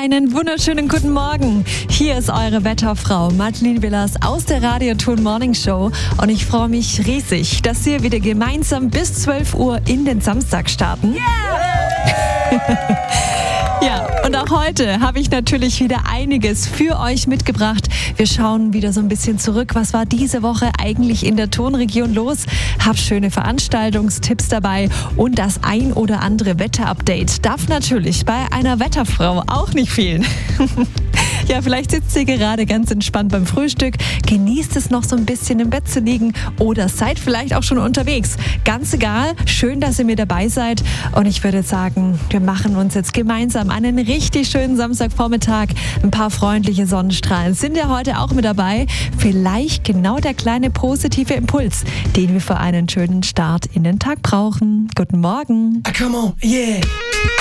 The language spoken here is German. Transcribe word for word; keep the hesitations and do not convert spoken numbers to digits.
Einen wunderschönen guten Morgen. Hier ist eure Wetterfrau Madeline Villas aus der Radio-Ton Morning Show und ich freue mich riesig, dass wir wieder gemeinsam bis zwölf Uhr in den Samstag starten. Yeah! Ja, und auch heute habe ich natürlich wieder einiges für euch mitgebracht. Wir schauen wieder so ein bisschen zurück. Was war diese Woche eigentlich in der Tonregion los? Hab schöne Veranstaltungstipps dabei und das ein oder andere Wetterupdate darf natürlich bei einer Wetterfrau auch nicht fehlen. Ja, vielleicht sitzt ihr gerade ganz entspannt beim Frühstück, genießt es noch so ein bisschen im Bett zu liegen oder seid vielleicht auch schon unterwegs. Ganz egal, schön, dass ihr mit dabei seid und ich würde sagen, wir machen uns jetzt gemeinsam einen richtig schönen Samstagvormittag. Ein paar freundliche Sonnenstrahlen sind ja heute auch mit dabei. Vielleicht genau der kleine positive Impuls, den wir für einen schönen Start in den Tag brauchen. Guten Morgen. Ah, come on, yeah.